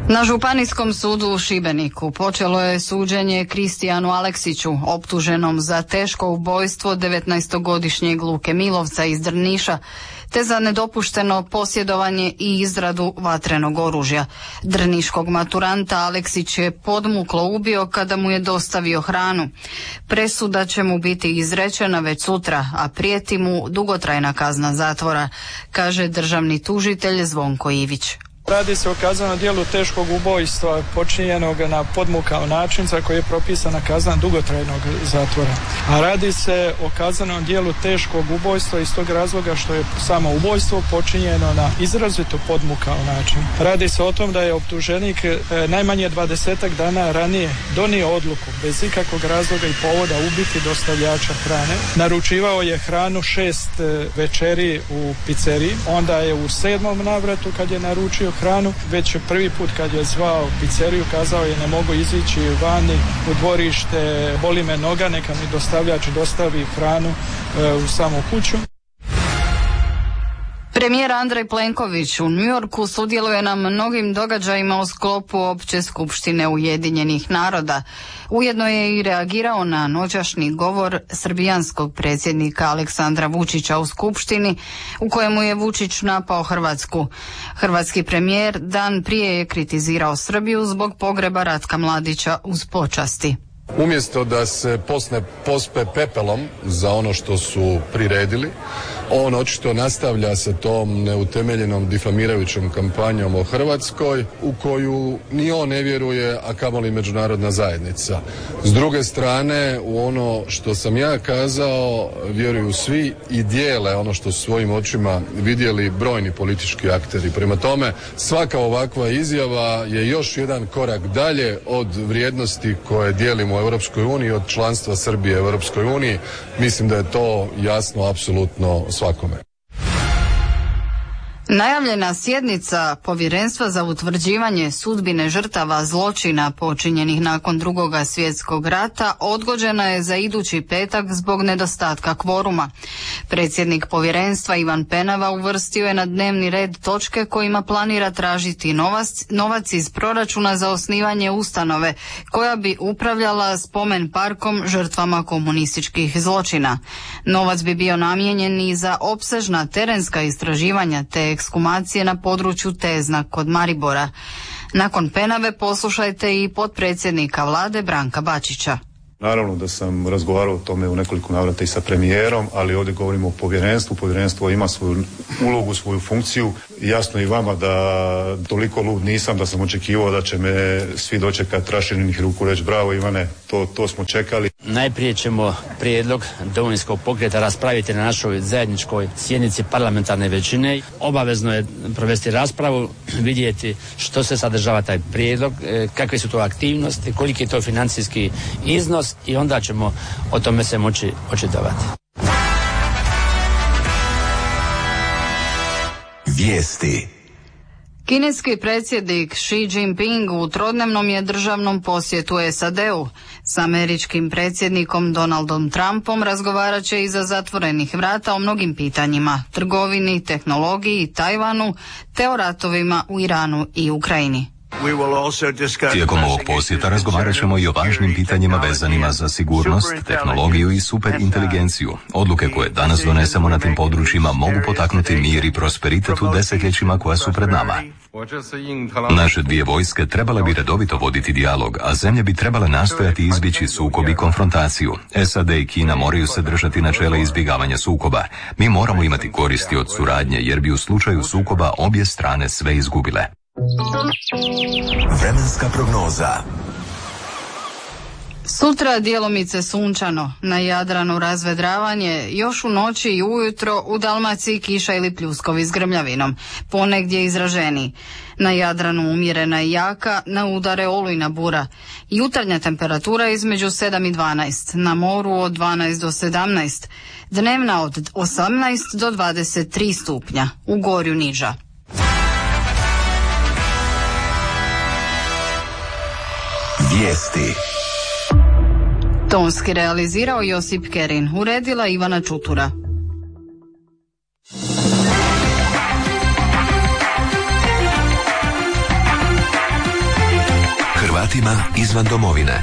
Na Županijskom sudu u Šibeniku počelo je suđenje Kristijanu Aleksiću, optuženom za teško ubojstvo 19-godišnjeg Luke Milovca iz Drniša, te za nedopušteno posjedovanje i izradu vatrenog oružja. Drniškog maturanta Aleksić je podmuklo ubio kada mu je dostavio hranu. Presuda će mu biti izrečena već sutra, a prijeti mu dugotrajna kazna zatvora, kaže državni tužitelj Zvonko Ivić. Radi se o kaznenom djelu teškog ubojstva počinjenog na podmukao način za koji je propisana kazna dugotrajnog zatvora. A radi se o kaznenom djelu teškog ubojstva iz tog razloga što je samo ubojstvo počinjeno na izrazito podmukao način. Radi se o tom da je optuženik najmanje 20 dana ranije donio odluku bez ikakvog razloga i povoda ubiti dostavljača hrane. Naručivao je hranu 6 večeri u pizzeriji, onda je u 7. navratu kad je naručio hranu, već prvi put kad je zvao pizzeriju kazao je ne mogu izići vani u dvorište, boli me noga, neka mi dostavljač dostavi hranu u samu kuću. Premijer Andrej Plenković u New Yorku sudjeluje na mnogim događajima u sklopu Opće skupštine Ujedinjenih naroda. Ujedno je i reagirao na noćašnji govor srbijanskog predsjednika Aleksandra Vučića u skupštini, u kojemu je Vučić napao Hrvatsku. Hrvatski premijer dan prije je kritizirao Srbiju zbog pogreba Ratka Mladića uz počasti. Umjesto da se pospe pepelom za ono što su priredili, on očito nastavlja sa tom neutemeljenom difamirajućom kampanjom o Hrvatskoj u koju ni on ne vjeruje, a kamoli međunarodna zajednica. S druge strane, u ono što sam ja kazao vjeruju svi i dijele ono što su svojim očima vidjeli brojni politički akteri. Prema tome, svaka ovakva izjava je još jedan korak dalje od vrijednosti koje dijelimo u Europskoj uniji, od članstva Srbije u Europskoj uniji. Mislim da je to jasno apsolutno svakome. Najavljena sjednica Povjerenstva za utvrđivanje sudbine žrtava zločina počinjenih nakon Drugog svjetskog rata odgođena je za idući petak zbog nedostatka kvoruma. Predsjednik povjerenstva Ivan Penava uvrstio je na dnevni red točke kojima planira tražiti novac iz proračuna za osnivanje ustanove koja bi upravljala spomen parkom žrtvama komunističkih zločina. Novac bi bio namijenjen i za opsežna terenska istraživanja te ekshumacije na području Tezna kod Maribora. Nakon Penave poslušajte i potpredsjednika vlade Branka Bačića. Naravno da sam razgovarao o tome u nekoliko navrata i sa premijerom, ali ovdje govorimo o povjerenstvu. Povjerenstvo ima svoju ulogu, svoju funkciju. Jasno i vama da toliko lud nisam da sam očekivao da će me svi dočekati raširenih ruku reći bravo Ivane, to smo čekali. Najprije ćemo prijedlog Domovinskog pokreta raspraviti na našoj zajedničkoj sjednici parlamentarne većine. Obavezno je provesti raspravu, vidjeti što se sadržava taj prijedlog, kakve su to aktivnosti, koliki je to financijski iznos i onda ćemo o tome se moći očitovati. Vijesti. Kineski predsjednik Xi Jinping u trodnevnom je državnom posjetu SAD-u. S američkim predsjednikom Donaldom Trumpom razgovarat će iza zatvorenih vrata o mnogim pitanjima, trgovini, tehnologiji, Tajvanu, te o ratovima u Iranu i Ukrajini. Tijekom ovog posjeta razgovarat ćemo i o važnim pitanjima vezanima za sigurnost, tehnologiju i superinteligenciju. Odluke koje danas donesemo na tim područjima mogu potaknuti mir i prosperitet u desetljećima koja su pred nama. Naše dvije vojske trebale bi redovito voditi dijalog, a zemlje bi trebale nastojati izbjeći sukob i konfrontaciju. SAD i Kina moraju se držati načela izbjegavanja sukoba. Mi moramo imati koristi od suradnje jer bi u slučaju sukoba obje strane sve izgubile. Vremenska prognoza. Sutra djelomice sunčano, na Jadranu razvedravanje, još u noći i ujutro u Dalmaciji kiša ili pljuskovi s grmljavinom, ponegdje izraženiji. Na Jadranu umjerena i jaka, na udare olujna bura. Jutarnja temperatura između 7 i 12, na moru od 12 do 17, dnevna od 18 do 23 stupnja, u Gorju niža. Vijesti. Tonski realizirao Josip Kerin, uredila Ivana Čutura. Hrvatima izvan domovine.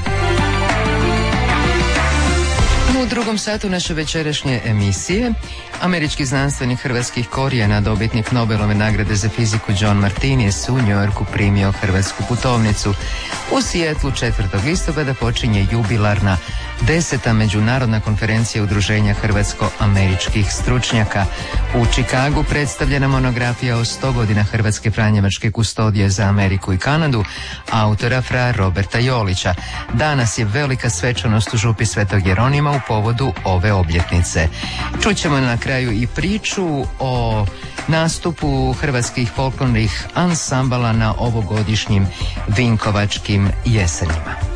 U drugom satu naše večerašnje emisije američki znanstvenik hrvatskih korijena, dobitnik Nobelove nagrade za fiziku John Martinez u New Yorku primio hrvatsku putovnicu. U Sijetlu 4. listopada počinje jubilarna 10. međunarodna konferencija udruženja hrvatsko-američkih stručnjaka. U Čikagu predstavljena monografija o 100 godina Hrvatske franjevačke kustodije za Ameriku i Kanadu, autora fra Roberta Jolića. Danas je velika svečanost u župi Svetog Jeronima u povodu ove obljetnice. Čućemo na kraju i priču o nastupu hrvatskih folklornih ansambala na ovogodišnjim Vinkovačkim jesenima.